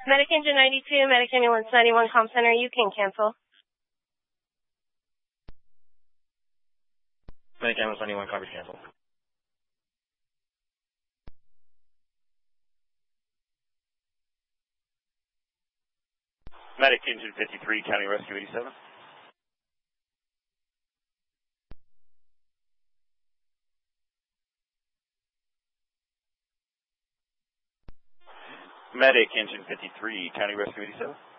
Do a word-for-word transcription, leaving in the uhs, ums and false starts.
Medic Engine ninety-two, Medic Ambulance ninety-one, Comm Center, you can cancel. Medic Ambulance ninety-one, copy, cancel. Medic Engine fifty-three, County Rescue eighty-seven. Medic Engine fifty-three, County Rescue eighty-seven.